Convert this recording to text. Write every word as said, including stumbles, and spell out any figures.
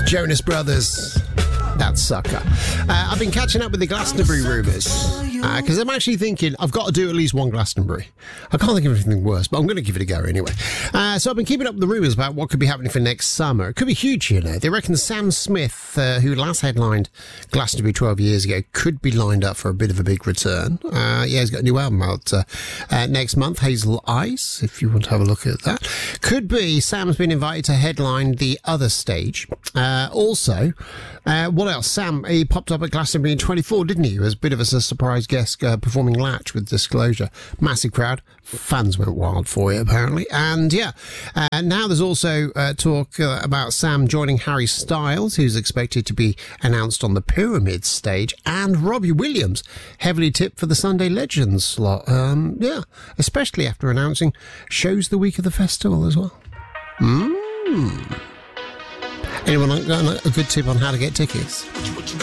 Jonas Brothers. That sucker. Uh, I've been catching up with the Glastonbury rumours because uh, I'm actually thinking I've got to do at least one Glastonbury. I can't think of anything worse, but I'm going to give it a go anyway. Uh, so I've been keeping up with the rumours about what could be happening for next summer. It could be huge, you know. They reckon Sam Smith, uh, who last headlined Glastonbury twelve years ago, could be lined up for a bit of a big return. Uh, yeah, he's got a new album out uh, uh, next month, Hazel Eyes, if you want to have a look at that. Could be Sam's been invited to headline the other stage. Uh, also, uh, what else? Sam, he popped up at Glastonbury in twenty-four, didn't he? He was a bit of a surprise guest uh, performing Latch with Disclosure. Massive crowd. Fans went wild for it, apparently. And yeah, uh, now there's also uh, talk uh, about Sam joining Harry Styles, who's expected to be announced on the Pyramid stage, and Robbie Williams, heavily tipped for the Sunday Legends slot. Um, yeah, especially after announcing shows the week of the festival as well. Mmm. Anyone got a good tip on how to get tickets?